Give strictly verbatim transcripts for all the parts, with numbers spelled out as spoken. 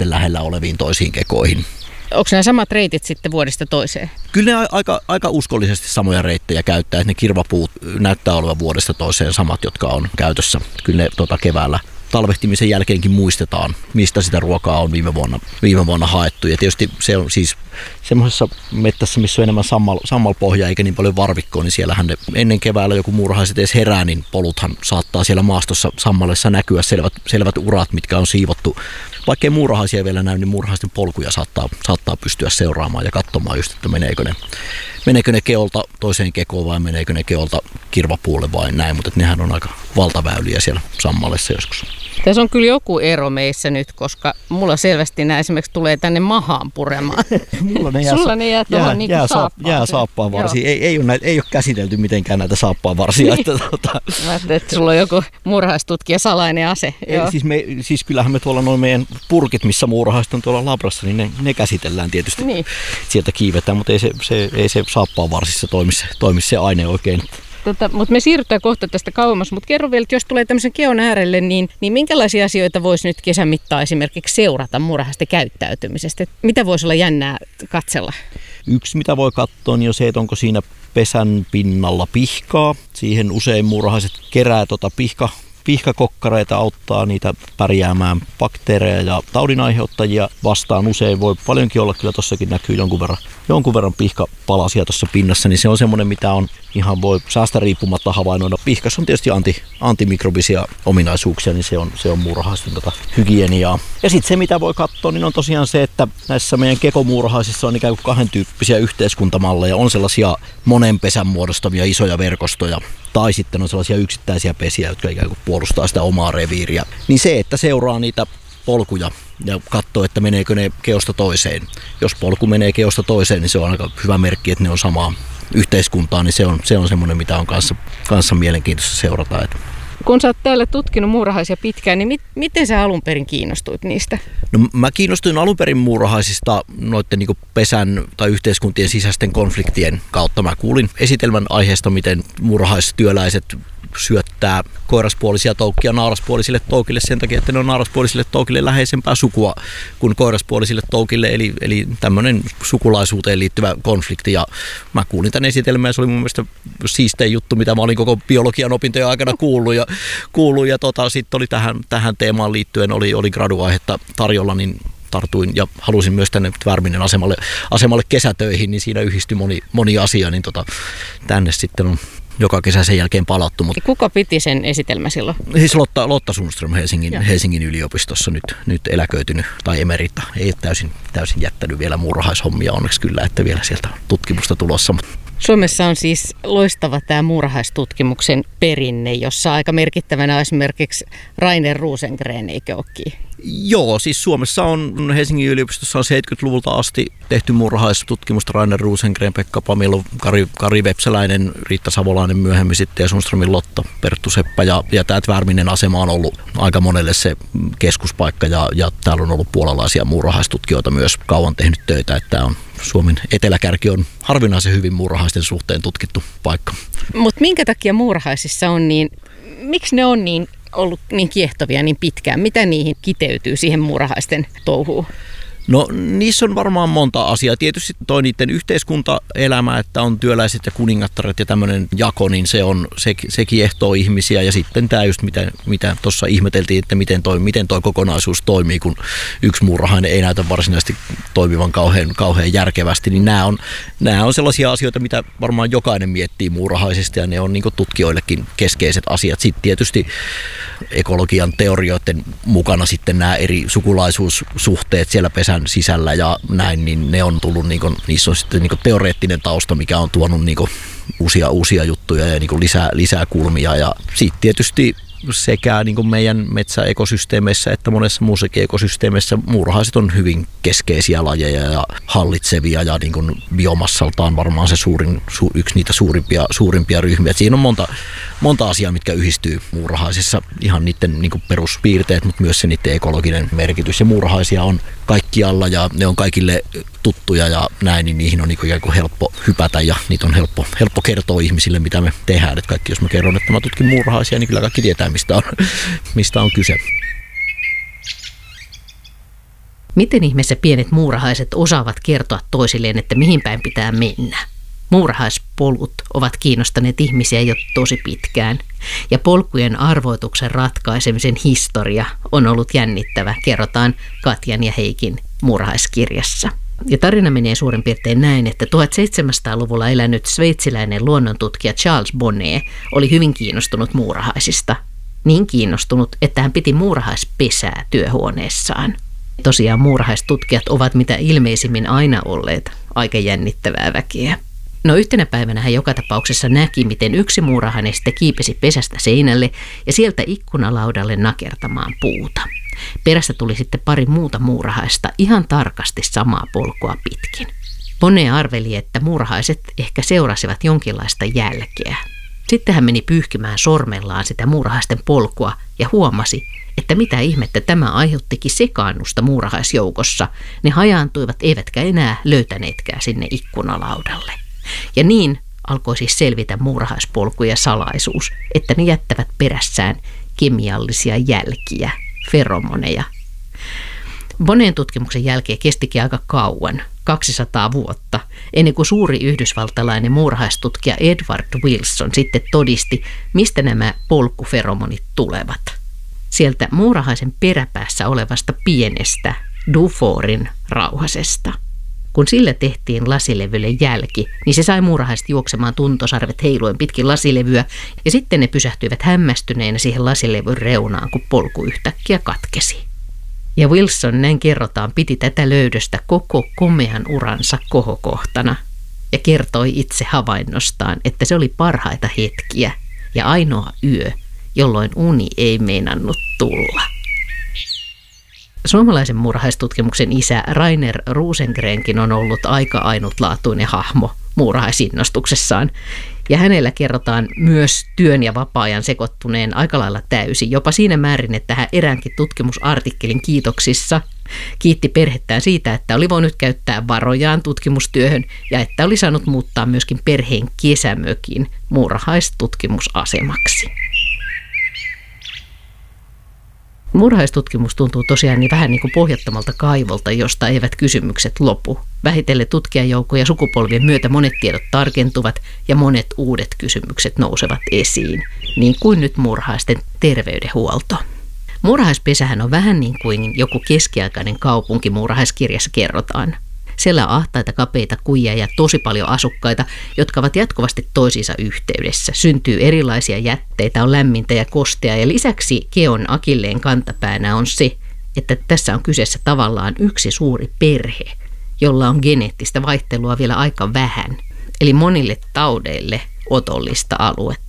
sitten lähellä oleviin toisiin kekoihin. Onko nämä samat reitit sitten vuodesta toiseen? Kyllä ne aika, aika uskollisesti samoja reittejä käyttää, että ne kirvapuut näyttää olevan vuodesta toiseen samat, jotka on käytössä. Kyllä ne tota, keväällä talvehtimisen jälkeenkin muistetaan, mistä sitä ruokaa on viime vuonna, viime vuonna haettu. Ja tietysti se on siis semmoisessa mettässä, missä on enemmän sammal, sammalpohjaa eikä niin paljon varvikkoa, niin siellähän ne ennen keväällä joku muurahaiset edes herää, niin poluthan saattaa siellä maastossa sammalessa näkyä selvät, selvät urat, mitkä on siivottu. Vaikka ei muurahaisia vielä näy, niin muurahaisten polkuja saattaa, saattaa pystyä seuraamaan ja katsomaan just, että meneekö ne, meneekö ne keolta toiseen kekoon vai meneekö ne keolta kirvapuulle vai näin, mutta nehän on aika valtaväyliä siellä sammalessa joskus. Tässä on kyllä joku ero meissä nyt, koska mulla selvästi nämä esimerkiksi tulee tänne mahaan puremaan. Mulla ne jää, Sulla ne jää tuohon jää, niin jää, saappaan. Jää saappaan varsiin. Ei, ei, ole ei ole käsitelty mitenkään näitä saappaan varsia. että, tuota. Mä ajattelin, että sulla on joku muurahaistutkija salainen ase. Ei, siis, me, siis kyllähän me tuolla noin meidän purkit, missä muurahaiset on tuolla labrassa, niin ne, ne käsitellään tietysti. Niin. Sieltä kiivetään, mutta ei se, se, ei se saappaan varsissa toimi, toimi se aine oikein. Tota, mutta me siirrytään kohta tästä kauemmas, mutta kerro vielä, että jos tulee tämmöisen keon äärelle, niin, niin minkälaisia asioita voisi nyt kesän mittaan esimerkiksi seurata muurahaisten käyttäytymisestä? Mitä voisi olla jännää katsella? Yksi, mitä voi katsoa, niin on se, että onko siinä pesän pinnalla pihkaa. Siihen usein muurahaiset kerää tuota pihka, pihkakokkareita, auttaa niitä pärjäämään bakteereja ja taudinaiheuttajia vastaan. Usein voi paljonkin olla, kyllä tuossakin näkyy jonkun verran, jonkun verran pihkapalasia tuossa pinnassa, niin se on semmoinen, mitä on ihan voi säästä riippumatta havainnoida. Pihkassa on tietysti anti, antimikrobisia ominaisuuksia, niin se on, se on muurahaisten tota hygieniaa. Ja sitten se, mitä voi katsoa, niin on tosiaan se, että näissä meidän kekomuurahaisissa on ikään kuin kahden tyyppisiä yhteiskuntamalleja. On sellaisia monen pesän muodostavia isoja verkostoja, tai sitten on sellaisia yksittäisiä pesiä, jotka ikään kuin puolustaa sitä omaa reviiriä. Niin se, että seuraa niitä polkuja ja katsoo, että meneekö ne keosta toiseen. Jos polku menee keosta toiseen, niin se on aika hyvä merkki, että ne on samaa yhteiskuntaa, niin se on, se on semmoinen, mitä on kanssa, kanssa mielenkiintoista seurata. Kun sä oot täällä tutkinut muurahaisia pitkään, niin mit, miten sä alun perin kiinnostuit niistä? No, mä kiinnostuin alun perin muurahaisista noiden niin kuin pesän tai yhteiskuntien sisäisten konfliktien kautta. Mä kuulin esitelmän aiheesta, miten muurahaistyöläiset syöttää koiraspuolisia toukkia naaraspuolisille toukille sen takia, että ne on naaraspuolisille toukille läheisempää sukua kuin koiraspuolisille toukille, eli, eli tämmöinen sukulaisuuteen liittyvä konflikti. Ja mä kuulin tämän esitelmän ja se oli mun mielestä siistein juttu, mitä mä olin koko biologian opintojen aikana kuullut. Ja, kuullut, ja tota, sitten oli tähän, tähän teemaan liittyen oli, oli graduaihetta tarjolla, niin tartuin ja halusin myös tänne Värminen asemalle, asemalle kesätöihin, niin siinä yhdistyi moni, moni asia, niin tota, tänne sitten on joka kesä sen jälkeen palattu. Mutta kuka piti sen esitelmä silloin? Siis Lotta, Lotta Sundström Helsingin, Helsingin yliopistossa nyt, nyt eläköitynyt tai emerita. Ei täysin, täysin jättänyt vielä muurahaishommia onneksi kyllä, että vielä sieltä tutkimusta tulossa. Suomessa on siis loistava tämä muurahaistutkimuksen perinne, jossa aika merkittävänä esimerkiksi Rainer Rosengren, eikö olekin? Joo, siis Suomessa on Helsingin yliopistossa on seitsemänkymmentäluvulta asti tehty muurahaistutkimusta. Rainer Rosengren, Pekka Pamilo, Kari, Kari Vepsäläinen, Riitta Savolainen myöhemmin sitten ja Sundströmin Lotta, Perttu Seppä. Ja, ja tämä Värminen asema on ollut aika monelle se keskuspaikka ja, ja täällä on ollut puolalaisia muurahaistutkijoita myös kauan tehnyt töitä, että tämä on Suomen eteläkärki on harvinaisen hyvin muurahaisten suhteen tutkittu paikka. Mutta minkä takia muurahaisissa on niin, miksi ne on niin ollut niin kiehtovia niin pitkään? Mitä niihin kiteytyy siihen muurahaisten touhuun? No niissä on varmaan monta asiaa. Tietysti toi niiden yhteiskuntaelämä, että on työläiset ja kuningattaret ja tämmöinen jako, niin se, on, se, se kiehtoo ihmisiä. Ja sitten tämä just mitä, mitä tuossa ihmeteltiin, että miten toi, miten toi kokonaisuus toimii, kun yksi muurahainen ei näytä varsinaisesti toimivan kauhean, kauhean järkevästi. Niin nämä on, nämä on sellaisia asioita, mitä varmaan jokainen miettii muurahaisista ja ne on niin kuin tutkijoillekin keskeiset asiat. Sitten tietysti ekologian teorioiden mukana sitten nämä eri sukulaisuussuhteet siellä pesä sisällä ja näin, niin ne on tullut, niin kuin, niissä on sitten niin kuin teoreettinen tausta, mikä on tuonut niin kuin uusia, uusia juttuja ja niin kuin lisää, lisää kulmia. Ja sitten tietysti sekä niin kuin meidän metsäekosysteemeissä että monessa muussakin ekosysteemissä muurahaiset on hyvin keskeisiä lajeja ja hallitsevia ja niin kuin biomassaltaan varmaan se suurin, su, yksi niitä suurimpia, suurimpia ryhmiä. Et siinä on monta, monta asiaa, mitkä yhdistyy muurahaisissa, ihan niiden niin kuin peruspiirteet, mutta myös se niiden ekologinen merkitys. Ja muurahaisia on kaikkialla ja ne on kaikille tuttuja ja näin, niin niihin on niin kuin ikään kuin helppo hypätä ja niitä on helppo, helppo kertoa ihmisille, mitä me tehdään. Et kaikki, jos mä kerron, että mä tutkin muurahaisia, niin kyllä kaikki tietää, mistä on, mistä on kyse. Miten ihmeessä pienet muurahaiset osaavat kertoa toisilleen, että mihin päin pitää mennä? Muurahaispolut ovat kiinnostaneet ihmisiä jo tosi pitkään, ja polkujen arvoituksen ratkaisemisen historia on ollut jännittävä, kerrotaan Katjan ja Heikin muurahaiskirjassa. Ja tarina menee suurin piirtein näin, että tuhatseitsemänsataaluvulla elänyt sveitsiläinen luonnontutkija Charles Bonnet oli hyvin kiinnostunut muurahaisista. Niin kiinnostunut, että hän piti muurahaispesää työhuoneessaan. Tosiaan muurahaistutkijat ovat mitä ilmeisimmin aina olleet aika jännittävää väkeä. No yhtenä päivänä hän joka tapauksessa näki, miten yksi muurahainen sitten kiipesi pesästä seinälle ja sieltä ikkunalaudalle nakertamaan puuta. Perästä tuli sitten pari muuta muurahaista ihan tarkasti samaa polkua pitkin. Bonnet arveli, että muurahaiset ehkä seurasivat jonkinlaista jälkeä. Sitten hän meni pyyhkimään sormellaan sitä muurahaisten polkua ja huomasi, että mitä ihmettä tämä aiheuttikin sekaannusta muurahaisjoukossa. Ne hajaantuivat eivätkä enää löytäneetkään sinne ikkunalaudalle. Ja niin alkoi siis selvitä muurahaispolkuja salaisuus, että ne jättävät perässään kemiallisia jälkiä, feromoneja. Bonnetin tutkimuksen jälkeen kestikin aika kauan, kaksisataa vuotta, ennen kuin suuri yhdysvaltalainen muurahaistutkija Edward Wilson sitten todisti, mistä nämä polkuferomonit tulevat. Sieltä muurahaisen peräpäässä olevasta pienestä Duforin rauhasesta. Kun sillä tehtiin lasilevylle jälki, niin se sai muurahaiset juoksemaan tuntosarvet heiluen pitkin lasilevyä ja sitten ne pysähtyivät hämmästyneenä siihen lasilevyn reunaan, kun polku yhtäkkiä katkesi. Ja Wilson, näin kerrotaan, piti tätä löydöstä koko komean uransa kohokohtana ja kertoi itse havainnostaan, että se oli parhaita hetkiä ja ainoa yö, jolloin uni ei meinannut tulla. Suomalaisen muurahaistutkimuksen isä Rainer Rosengrenkin on ollut aika ainutlaatuinen hahmo muurahaisinnostuksessaan. Ja hänellä kerrotaan myös työn ja vapaa-ajan sekoittuneen aika lailla täysin, jopa siinä määrin, että hän eräänkin tutkimusartikkelin kiitoksissa kiitti perhettään siitä, että oli voinut käyttää varojaan tutkimustyöhön ja että oli saanut muuttaa myöskin perheen kesämökin muurahaistutkimusasemaksi. Muurahaistutkimus tuntuu tosiaan niin vähän niin kuin pohjattomalta kaivolta, josta eivät kysymykset lopu. Vähitellen tutkijajoukko ja sukupolvien myötä monet tiedot tarkentuvat ja monet uudet kysymykset nousevat esiin, niin kuin nyt muurahaisten terveydenhuolto. Muurahaispesähän on vähän niin kuin joku keskiaikainen kaupunki muurahaiskirjassa kerrotaan. Siellä on ahtaita, kapeita kujia ja tosi paljon asukkaita, jotka ovat jatkuvasti toisiinsa yhteydessä. Syntyy erilaisia jätteitä, on lämmintä ja kostea ja lisäksi keon akilleen kantapäänä on se, että tässä on kyseessä tavallaan yksi suuri perhe, jolla on geneettistä vaihtelua vielä aika vähän, eli monille taudeille otollista aluetta.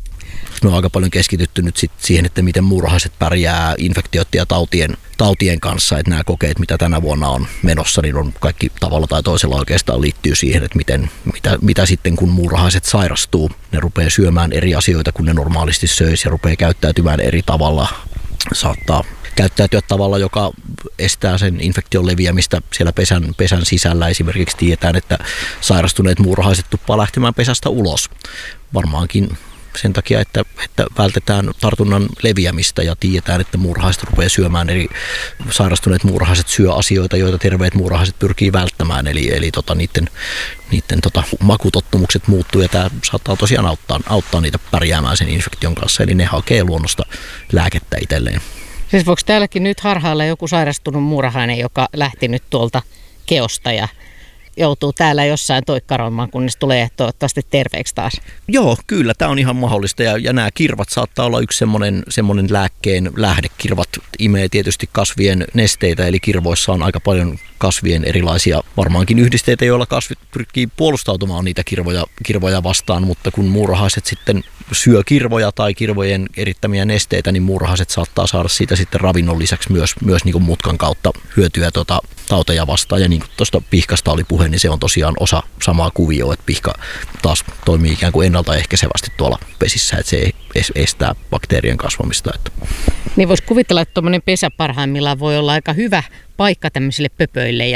Me on aika paljon keskitytty nyt sit siihen, että miten muurahaiset pärjää infektioiden ja tautien, tautien kanssa. Että nämä kokeet, mitä tänä vuonna on menossa, niin on kaikki tavalla tai toisella oikeastaan liittyy siihen, että miten, mitä, mitä sitten kun muurahaiset sairastuu. Ne rupeaa syömään eri asioita kuin ne normaalisti söisi ja rupeaa käyttäytymään eri tavalla. Saattaa käyttäytyä tavalla, joka estää sen infektion leviämistä siellä pesän, pesän sisällä. Esimerkiksi tiedetään, että sairastuneet muurahaiset tuppaa lähtemään pesästä ulos. Varmaankin sen takia, että, että vältetään tartunnan leviämistä ja tiedetään, että muurahaiset rupeaa syömään, eri sairastuneet muurahaiset syö asioita, joita terveet muurahaiset pyrkii välttämään, eli, eli tota, niiden, niiden tota, makutottumukset muuttuu ja tämä saattaa tosiaan auttaa, auttaa niitä pärjäämään sen infektion kanssa, eli ne hakee luonnosta lääkettä itselleen. Siis voiko täälläkin nyt harhailla joku sairastunut muurahainen, joka lähti nyt tuolta keosta ja joutuu täällä jossain toikkaroimaan, kunnes tulee toivottavasti terveeksi taas? Joo, kyllä, tämä on ihan mahdollista ja, ja nämä kirvat saattaa olla yksi semmoinen, semmoinen lääkkeen lähde. Kirvat imee tietysti kasvien nesteitä, eli kirvoissa on aika paljon kasvien erilaisia varmaankin yhdisteitä, joilla kasvit pyrkii puolustautumaan niitä kirvoja, kirvoja vastaan, mutta kun muurahaiset sitten syö kirvoja tai kirvojen erittämiä nesteitä, niin muurahaiset saattaa saada siitä sitten ravinnon lisäksi myös, myös niin kuin mutkan kautta hyötyä tuota tauteja vastaan. Ja niin kuin tuosta pihkasta oli puhe, niin se on tosiaan osa samaa kuvioa, että pihka taas toimii ikään kuin ennaltaehkäisevästi tuolla pesissä, että se estää bakteerien kasvamista. Niin voisi kuvitella, että tuommoinen pesä parhaimmillaan voi olla aika hyvä paikka tämmöisille pöpöille ja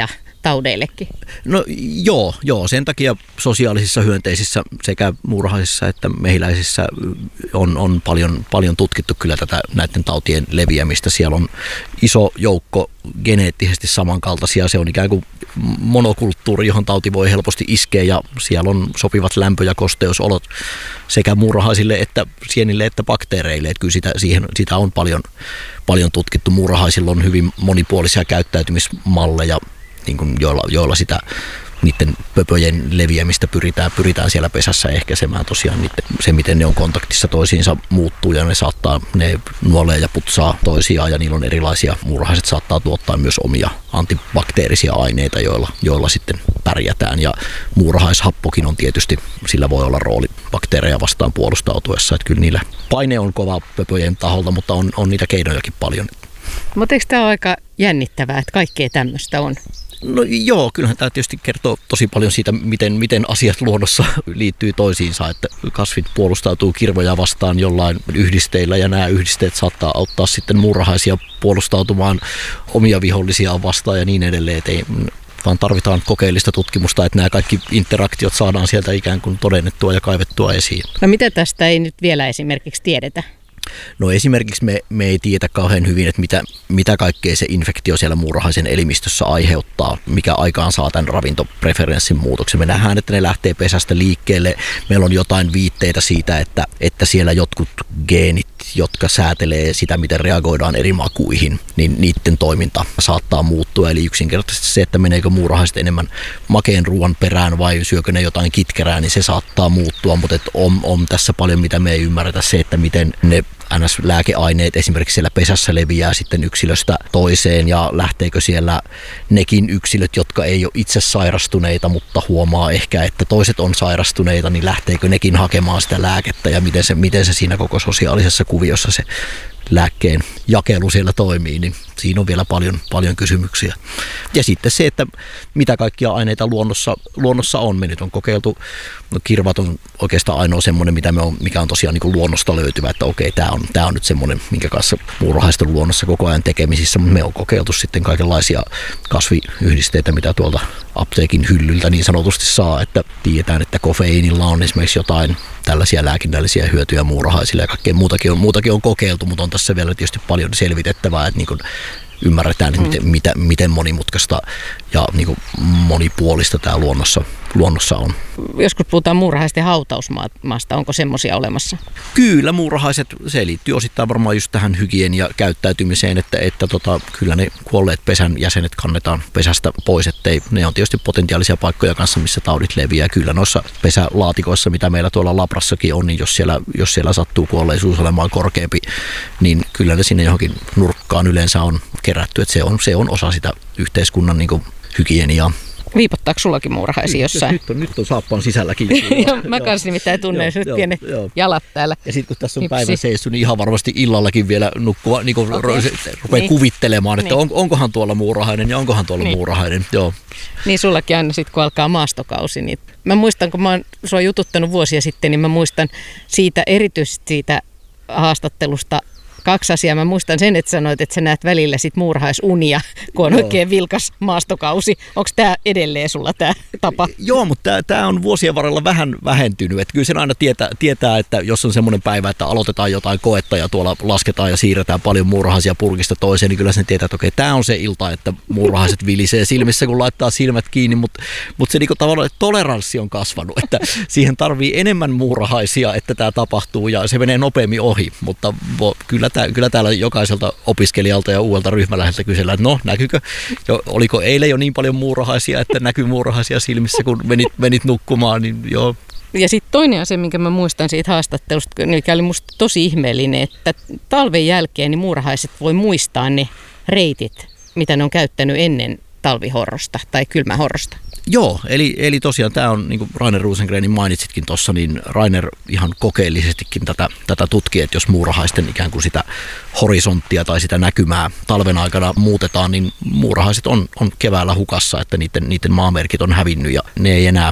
taudeillekin? No joo, joo, sen takia sosiaalisissa hyönteisissä sekä muurahaisissa että mehiläisissä on, on paljon, paljon tutkittu kyllä tätä näiden tautien leviämistä. Siellä on iso joukko geneettisesti samankaltaisia. Se on ikään kuin monokulttuuri, johon tauti voi helposti iskeä ja siellä on sopivat lämpö- ja kosteusolot sekä muurahaisille että sienille että bakteereille. Että kyllä sitä, siihen, sitä on paljon, paljon tutkittu. Muurahaisilla on hyvin monipuolisia käyttäytymismalleja, niin kuin joilla, joilla sitä niiden pöpöjen leviämistä pyritään, pyritään siellä pesässä ehkäisemään. Tosiaan niiden, se, miten ne on kontaktissa toisiinsa, muuttuu ja ne saattaa, ne nuolee ja putsaa toisiaan ja niillä on erilaisia, muurahaiset saattaa tuottaa myös omia antibakteerisia aineita, joilla, joilla sitten pärjätään. Ja muurahaishappokin on tietysti, sillä voi olla rooli bakteereja vastaan puolustautuessa. Että kyllä niillä paine on kova pöpöjen taholta, mutta on, on niitä keinojakin paljon. Mutta eikö tämä ole aika jännittävää, että kaikkea tämmöistä on? No joo, kyllähän tämä tietysti kertoo tosi paljon siitä, miten, miten asiat luonnossa liittyy toisiinsa, että kasvit puolustautuu kirvoja vastaan jollain yhdisteillä ja nämä yhdisteet saattaa auttaa sitten muurahaisia puolustautumaan omia vihollisiaan vastaan ja niin edelleen, että ei, vaan tarvitaan kokeellista tutkimusta, että nämä kaikki interaktiot saadaan sieltä ikään kuin todennettua ja kaivettua esiin. No mitä tästä ei nyt vielä esimerkiksi tiedetä? No esimerkiksi me, me ei tiedä kauhean hyvin, että mitä, mitä kaikkea se infektio siellä muurahaisen elimistössä aiheuttaa, mikä aikaan saa tämän ravintopreferenssin muutoksen. Me nähdään, että ne lähtee pesästä liikkeelle. Meillä on jotain viitteitä siitä, että, että siellä jotkut geenit, jotka säätelee sitä, miten reagoidaan eri makuihin, niin niiden toiminta saattaa muuttua. Eli yksinkertaisesti se, että meneekö muurahaiset enemmän makeen ruoan perään vai syökö ne jotain kitkerää, niin se saattaa muuttua, mutta on, on tässä paljon, mitä me ei ymmärretä, se, että miten ne N S-lääkeaineet esimerkiksi siellä pesässä leviää sitten yksilöstä toiseen ja lähteekö siellä nekin yksilöt, jotka ei ole itse sairastuneita, mutta huomaa ehkä, että toiset on sairastuneita, niin lähteekö nekin hakemaan sitä lääkettä ja miten se, miten se siinä koko sosiaalisessa kuviossa se lääkkeen jakelu siellä toimii, niin siinä on vielä paljon, paljon kysymyksiä. Ja sitten se, että mitä kaikkia aineita luonnossa, luonnossa on. Me nyt on kokeiltu, no kirvat on oikeastaan ainoa semmoinen, mitä me on, mikä on tosiaan niin kuin luonnosta löytyvä, että okei, tämä on, tämä on nyt semmoinen, minkä kanssa muurahaisten luonnossa koko ajan tekemisissä, mutta me on kokeiltu sitten kaikenlaisia kasviyhdisteitä, mitä tuolta apteekin hyllyltä niin sanotusti saa, että tiedetään, että kofeiinilla on esimerkiksi jotain tällaisia lääkinnällisiä hyötyjä muurahaisille ja kaikkea muutakin on, muutakin on kokeiltu, mutta on tässä vielä tietysti paljon selvitettävää, että niin kuin ymmärretään, että miten, mm. mitä, miten monimutkaista ja niin kuin monipuolista tämä luonnossa, luonnossa on. Joskus puhutaan muurahaisten hautausmaasta, onko semmoisia olemassa? Kyllä, muurahaiset, se liittyy osittain varmaan just tähän hygieniakäyttäytymiseen, että, että tota, kyllä ne kuolleet pesän jäsenet kannetaan pesästä pois, ettei, ne on tietysti potentiaalisia paikkoja kanssa, missä taudit leviää. Kyllä noissa pesälaatikoissa, mitä meillä tuolla labrassakin on, niin jos siellä, jos siellä sattuu kuolleisuus olemaan korkeampi, niin kyllä ne sinne johonkin nurkkaan yleensä on kerätty, että se on, se on osa sitä yhteiskunnan niin kuin hygieniaa. Viipottaako sullakin muurahaisia jossain? Nyt on, nyt on saappaan sisälläkin. Joo, mä kanssa nimittäin tunnen nyt pienet jalat täällä. Ja sitten kun tässä on päivän seissu, niin ihan varmasti illallakin vielä nukkua, niin kuin okay. rupeaa niin. kuvittelemaan, että niin. on, onkohan tuolla muurahainen ja onkohan tuolla niin. muurahainen. Joo. Niin sullakin aina sitten, kun alkaa maastokausi. Niin mä muistan, kun mä oon sua jututtanut vuosia sitten, niin mä muistan siitä erityisesti siitä haastattelusta kaksi asiaa. Mä muistan sen, että sanoit, että sä näet välillä sit muurahisunia, kun on Joo. oikein vilkas maastokausi. Onko tämä edelleen sulla tämä tapa? Joo, mutta tämä on vuosien varrella vähän vähentynyt. Et kyllä sen aina tietää, tietää, että jos on semmoinen päivä, että aloitetaan jotain koetta ja tuolla lasketaan ja siirretään paljon muurahaisia purkista toiseen, niin kyllä sen tietää, että okei, tämä on se ilta, että muurahaiset vilisee silmissä, kun laittaa silmät kiinni. Mutta mut se niinku tavallaan, että toleranssi on kasvanut, että siihen tarvii enemmän muurahaisia, että tämä tapahtuu ja se menee nopeammin ohi. Mutta vo, kyllä Tää, kyllä täällä jokaiselta opiskelijalta ja uudelta ryhmäläheltä kysellään, että no näkyykö, jo, oliko eilen jo niin paljon muurahaisia, että näkyy muurahaisia silmissä, kun menit, menit nukkumaan, niin joo. Ja sitten toinen asia, minkä mä muistan siitä haastattelusta, mikä oli musta tosi ihmeellinen, että talven jälkeen niin muurahaiset voi muistaa ne reitit, mitä ne on käyttänyt ennen talvihorrosta tai kylmähorrosta. Joo, eli, eli tosiaan tämä on, niin kuin Rainer Rosengrenin mainitsitkin tuossa, niin Rainer ihan kokeellisestikin tätä, tätä tutkii, että jos muurahaisten ikään kuin sitä horisonttia tai sitä näkymää talven aikana muutetaan, niin muurahaiset on, on keväällä hukassa, että niiden, niiden maamerkit on hävinnyt ja ne ei enää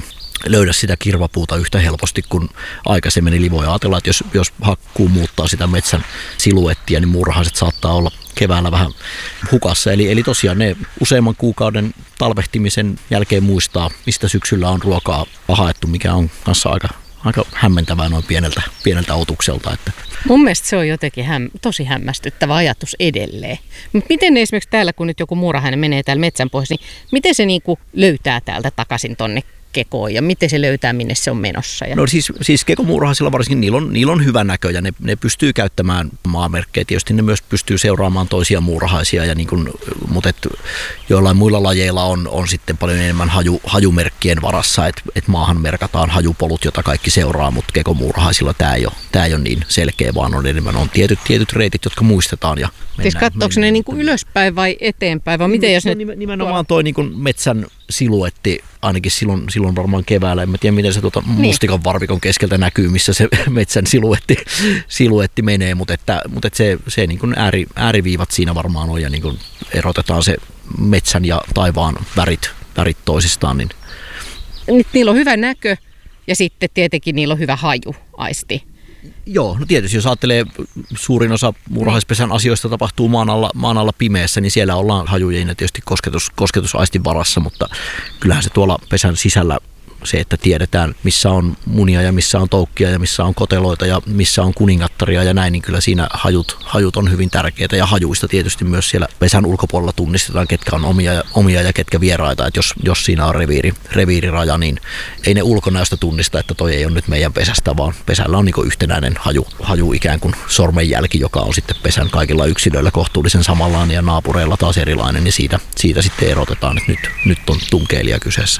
löydä sitä kirvapuuta yhtä helposti kuin aikaisemmin. Eli voi ajatella, että jos, jos hakkuu muuttaa sitä metsän siluettia, niin muurahaiset saattaa olla keväällä vähän hukassa. Eli, eli tosiaan ne useamman kuukauden talvehtimisen jälkeen muistaa, mistä syksyllä on ruokaa haettu, mikä on kanssa aika, aika hämmentävää noin pieneltä, pieneltä otukselta. Että. Mun mielestä se on jotenkin häm, tosi hämmästyttävä ajatus edelleen. Mutta miten esimerkiksi täällä, kun nyt joku muurahainen menee täällä metsän pohjassa, niin miten se niinku löytää täältä takaisin tonne kekoon ja miten se löytää, minne se on menossa? Ja... No siis, siis kekomuurahaisilla varsinkin, niillä on, niillä on hyvä näkö ja ne, ne pystyy käyttämään maamerkkejä. Tietysti ne myös pystyy seuraamaan toisia muurahaisia, ja niin kuin, mutta et joillain muilla lajeilla on, on sitten paljon enemmän haju, hajumerkkien varassa, että et maahan merkataan hajupolut, jota kaikki seuraa, mutta kekomuurahaisilla tämä ei ole, tämä ei ole niin selkeä, vaan on enemmän on tietyt, tietyt reitit, jotka muistetaan. Ja mennään, siis katsoako ne niin kuin ylöspäin vai eteenpäin, vai miten jos ne... Nimenomaan toi niin kuin metsän siluetti, ainakin silloin, silloin varmaan keväällä, en mä tiedä miten se tuota mustikan varvikon keskeltä näkyy, missä se metsän siluetti, siluetti menee, mutta, että, mutta että se, se niin kuin ääri, ääriviivat siinä varmaan on ja niin kuin erotetaan se metsän ja taivaan värit, värit toisistaan. Niin. Nyt niillä on hyvä näkö ja sitten tietenkin niillä on hyvä haju aisti. Joo, no tietysti jos ajattelee, suurin osa muurahaispesän asioista tapahtuu maan alla, maan alla pimeässä, niin siellä ollaan hajujen ja tietysti kosketus, kosketusaistin varassa, mutta kyllähän se tuolla pesän sisällä se, että tiedetään missä on munia ja missä on toukkia ja missä on koteloita ja missä on kuningattaria ja näin, niin kyllä siinä hajut, hajut on hyvin tärkeitä ja hajuista tietysti myös siellä pesän ulkopuolella tunnistetaan, ketkä on omia ja, omia ja ketkä vieraita, että jos, jos siinä on reviiri, reviiriraja, niin ei ne ulkonäöstä tunnista, että toi ei ole nyt meidän pesästä, vaan pesällä on niin kuin yhtenäinen haju, haju ikään kuin sormenjälki, joka on sitten pesän kaikilla yksilöillä kohtuullisen samanlainen ja naapureilla taas erilainen, niin siitä, siitä sitten erotetaan, että nyt, nyt on tunkeilija kyseessä.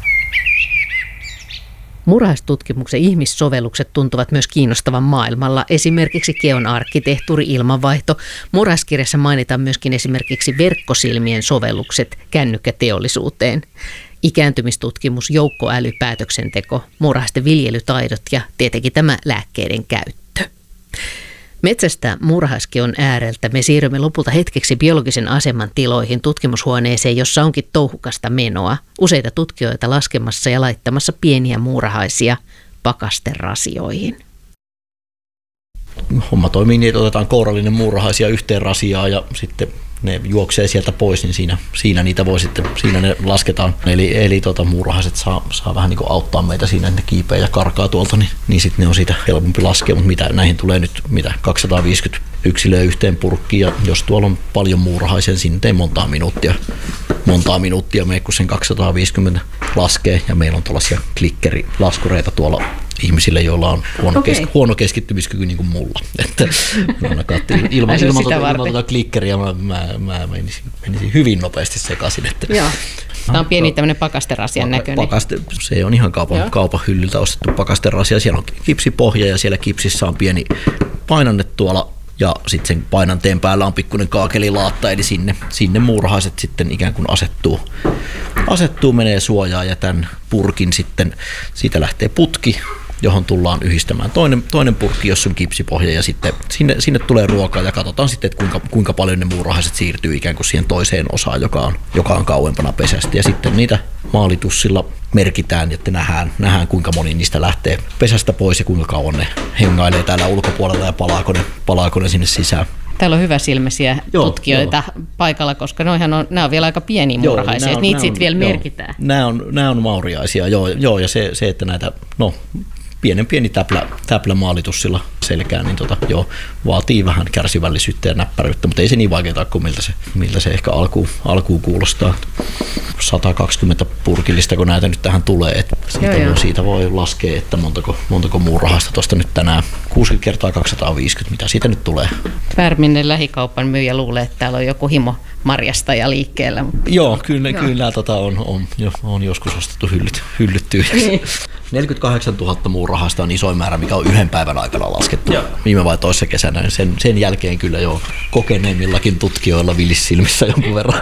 Muurahaistutkimuksen ihmissovellukset tuntuvat myös kiinnostavan maailmalla, esimerkiksi keon arkkitehtuuri, ilmanvaihto. Muurahaiskirjassa mainitaan myöskin esimerkiksi verkkosilmien sovellukset kännykkäteollisuuteen. Ikääntymistutkimus, joukkoäly, päätöksenteko, muurahaisten viljelytaidot ja tietenkin tämä lääkkeiden käyttö. Metsästä muurahaiskeon ääreltä me siirrymme lopulta hetkeksi biologisen aseman tiloihin tutkimushuoneeseen, jossa onkin touhukasta menoa. Useita tutkijoita laskemassa ja laittamassa pieniä muurahaisia pakasterasioihin. Homma toimii niin, että otetaan kourallinen muurahaisia yhteen rasiaan ja sitten ne juoksee sieltä pois, niin siinä, siinä niitä voi sitten, siinä ne lasketaan. Eli, eli tota, muurahaiset saa, saa vähän niin kuin auttaa meitä siinä, että ne kiipeä ja karkaa tuolta, niin, niin sitten ne on siitä helpompi laskea, mutta mitä, näihin tulee nyt mitä, kaksisataaviisikymmentä yksilöä yhteen purkkiin, ja jos tuolla on paljon muurahaisia, niin siinä ei montaa minuuttia, montaa minuuttia mene, kun sen kaksisataaviisikymmentä laskee, ja meillä on tuollaisia klikkerilaskureita tuolla ihmisille, joilla on huono, okay. kes, huono keskittymiskyky niin kuin mulla. Että ilman, ilman, tuota, ilman tuota klikkeriä mä, mä, mä menisin, menisin hyvin nopeasti sekaisin. Että, Joo. Tämä on pieni tämmöinen pakasterasian näköinen. Pakaste, se on ihan kaupan, kaupan hyllyltä ostettu pakasterasia. Siellä on kipsipohja ja siellä kipsissä on pieni painanne tuolla. Ja sitten sen painanteen päällä on pikkuinen kaakelilaatta, eli sinne, sinne muurahaiset sitten ikään kuin asettuu, asettuu menee suojaan ja tämän purkin sitten, siitä lähtee putki, johon tullaan yhdistämään toinen, toinen purkki, jossa on kipsipohja ja sitten sinne, sinne tulee ruokaa ja katsotaan sitten, että kuinka, kuinka paljon ne muurahaiset siirtyy ikään kuin siihen toiseen osaan, joka on, joka on kauempana pesästä ja sitten niitä maalitussilla merkitään, että nähdään, nähdään kuinka moni niistä lähtee pesästä pois ja kuinka kauan ne hengailee täällä ulkopuolella ja palaako ne, palaako ne sinne sisään. Täällä on hyväsilmäisiä joo, tutkijoita joo. paikalla, koska noihän on, nämä on vielä aika pieniä muurahaisia, että niitä sitten vielä joo, merkitään. Nämä on, nämä on mauriaisia, joo, joo ja se, se, että näitä, no pienen pieni täplä, täplä maalitus sillä selkään, niin tota, joo, vaatii vähän kärsivällisyyttä ja näppäryyttä, mutta ei se niin vaikeaa kuin miltä se, miltä se ehkä alkuun, alkuun kuulostaa. sata kaksikymmentä purkillista, kun näitä nyt tähän tulee, että siitä, joo, voi, siitä voi laskea, että montako, montako muurahasta tuosta nyt tänään, kuusikymmentä kertaa kaksisataaviisikymmentä, mitä siitä nyt tulee. Värminen lähikaupan myyjä luulee, että täällä on joku himo marjastaja liikkeellä. Joo, kyllä, joo. kyllä tota on, on, on joskus ostettu hyllyt, hyllyttyä. neljäkymmentäkahdeksantuhatta muurahasta on isoin määrä, mikä on yhden päivän aikana laskettu. Joo. Viime vai toissa kesänä. Sen, sen jälkeen kyllä jo kokeneemmillakin tutkijoilla vilissilmissä jonkun verran.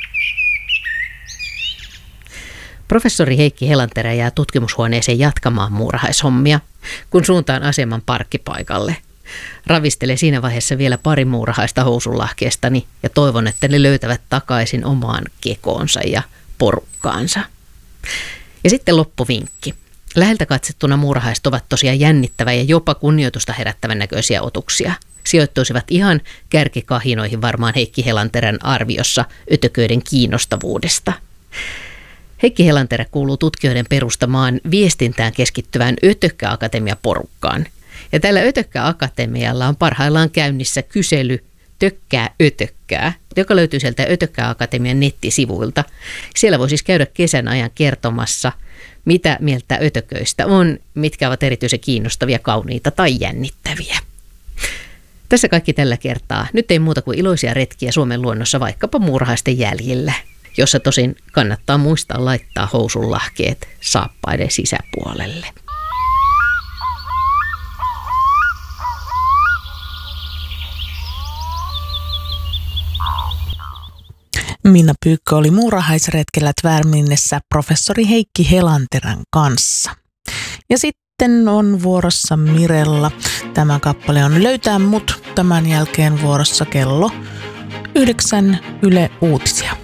Professori Heikki Helanterä jää tutkimushuoneeseen jatkamaan muurahaishommia, kun suuntaan aseman parkkipaikalle. Ravistelen siinä vaiheessa vielä pari muurahaista housunlahkeestani ja toivon, että ne löytävät takaisin omaan kekoonsa ja porukkaansa. Ja sitten loppuvinkki. Läheltä katsettuna muurahaiset ovat tosiaan jännittävä ja jopa kunnioitusta herättävän näköisiä otuksia. Sijoittuisivat ihan kärkikahinoihin varmaan Heikki Helanterän arviossa ötököiden kiinnostavuudesta. Heikki Helanterä kuuluu tutkijoiden perustamaan viestintään keskittyvään Ötökkä-akatemia-porukkaan. Ja tällä Ötökkä-akatemialla on parhaillaan käynnissä kysely Tökkää ötökkää, joka löytyy sieltä Ötökkä-akatemian nettisivuilta. Siellä voi siis käydä kesän ajan kertomassa, mitä mieltä ötököistä on, mitkä ovat erityisen kiinnostavia, kauniita tai jännittäviä. Tässä kaikki tällä kertaa. Nyt ei muuta kuin iloisia retkiä Suomen luonnossa vaikkapa muurahaisten jäljillä, jossa tosin kannattaa muistaa laittaa housunlahkeet saappaiden sisäpuolelle. Minna Pyykkö oli muurahaisretkellä Tvärminnessä professori Heikki Helanterän kanssa. Ja sitten on vuorossa Mirella. Tämä kappale on Löytää mut. Tämän jälkeen vuorossa kello yhdeksän Yle Uutisia.